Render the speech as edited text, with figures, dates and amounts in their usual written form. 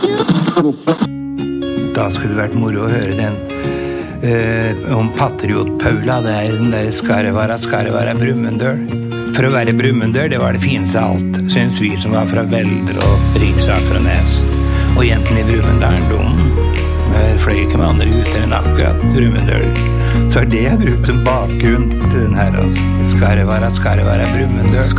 Da skulle det vært moro å høre den om Patriot Paula, det den der Skarvara Brumunddøl. For å være Brumunddøl, det var det fineste av alt, synes vi som var fra Velder og Riksaker og Nes. Og jentene i Brumunddølen, de fløy ikke med andre ute enn akkurat Brumunddøl. Så det jeg brukt som bakgrunn til den her, altså. Skarvara Brumunddøl.